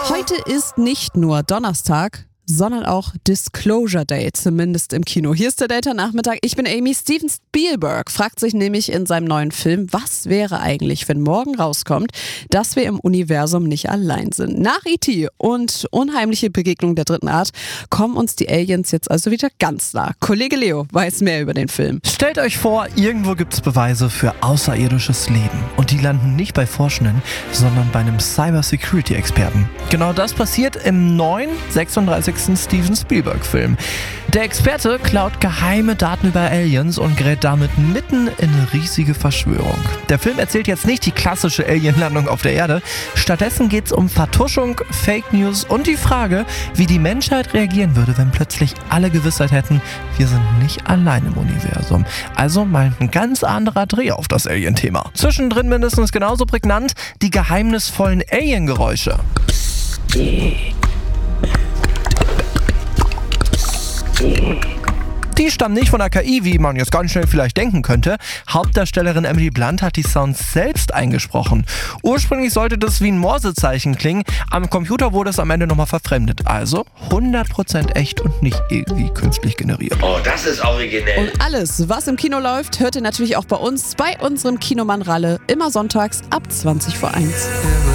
Heute ist nicht nur Donnerstag, sondern auch Disclosure Day, zumindest im Kino. Hier ist der Data-Nachmittag. Ich bin Amy. Steven Spielberg fragt sich nämlich in seinem neuen Film, was wäre eigentlich, wenn morgen rauskommt, dass wir im Universum nicht allein sind. Nach E.T. und unheimliche Begegnungen der dritten Art kommen uns die Aliens jetzt also wieder ganz nah. Kollege Leo weiß mehr über den Film. Stellt euch vor, irgendwo gibt es Beweise für außerirdisches Leben. Und die landen nicht bei Forschenden, sondern bei einem Cyber-Security-Experten. Genau das passiert im neuen 36. Steven Spielberg-Film. Der Experte klaut geheime Daten über Aliens und gerät damit mitten in eine riesige Verschwörung. Der Film erzählt jetzt nicht die klassische Alienlandung auf der Erde. Stattdessen geht es um Vertuschung, Fake News und die Frage, wie die Menschheit reagieren würde, wenn plötzlich alle Gewissheit hätten, wir sind nicht allein im Universum. Also mal ein ganz anderer Dreh auf das Alien-Thema. Zwischendrin mindestens genauso prägnant die geheimnisvollen Alien-Geräusche. Die stammen nicht von der KI, wie man jetzt ganz schnell vielleicht denken könnte. Hauptdarstellerin Emily Blunt hat die Sounds selbst eingesprochen. Ursprünglich sollte das wie ein Morsezeichen klingen, am Computer wurde es am Ende nochmal verfremdet. Also 100% echt und nicht irgendwie künstlich generiert. Oh, das ist originell. Und alles, was im Kino läuft, hört ihr natürlich auch bei uns, bei unserem Kinomann Ralle, immer sonntags ab 20 vor 1.